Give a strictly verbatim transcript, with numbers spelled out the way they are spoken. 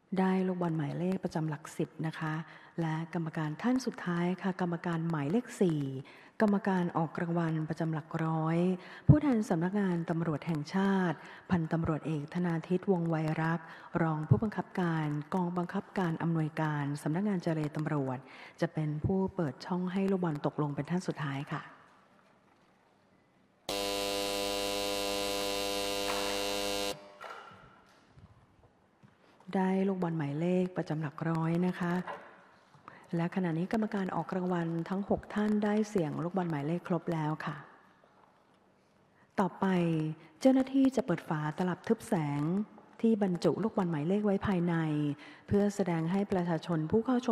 ได้ลูกบอลหมายเลขประจำหลักสิบนะคะและกรรมการท่านสุดท้ายค่ะกรรมการหมายเลขสี่กรรมการออกรางวัลประจำหลักร้อยผู้แทนสำนักงานตำรวจแห่งชาติพันตำรวจเอกธนาทิตวงศ์ไวรักษ์รองผู้บังคับการกองบังคับการอำนวยการสำนักงานเจรตำรวจจะเป็นผู้เปิดช่องให้ลูกบอลตกลงเป็นท่านสุดท้ายค่ะได้ลูกบอลหมายเลขประจำหลักร้อยนะคะและขณะนี้กรรมการออกรางวัลทั้งหกท่านได้เสี่ยงลูกบอลหมายเลขครบแล้วค่ะต่อไปเจ้าหน้าที่จะเปิดฝาตลับทึบแสงที่บรรจุลูกบอลหมายเลขไว้ภายในเพื่อแสดงให้ประชาชนผู้เข้าชม